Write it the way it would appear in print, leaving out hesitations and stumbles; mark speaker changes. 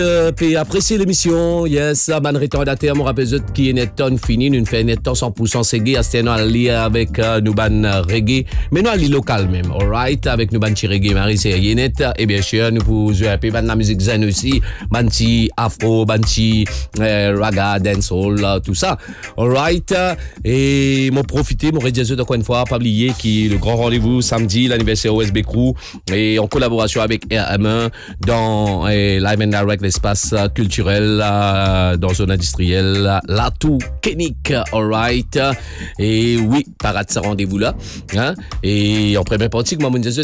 Speaker 1: Puis apprécier l'émission, yes, ban retardataire, mon rappel qui est net ton fini, nous fait net 100% segé, à ce avec nous ban reggae, mais nous ali local même, alright, avec nous ban chi reggae, Marie c'est net, et bien sûr, nous pour jouer un peu ban la musique zen aussi, ban chi afro, ban chi raga, dancehall, tout ça, alright, et m'en profiter, mon rédition encore une fois, pas oublier qui le grand rendez-vous samedi, l'anniversaire OSB Crew, et en collaboration avec RM1 dans Live and Direct, l'espace culturel dans zone industrielle, Latou Kenik, alright. Et oui, parade ça rendez-vous là. Hein? Et en première partie, moi,